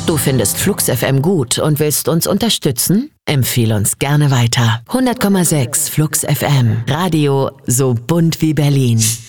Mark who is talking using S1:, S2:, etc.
S1: Du findest Flux FM gut und willst uns unterstützen? Empfehle uns gerne weiter. 100,6 Flux FM. Radio so bunt wie Berlin.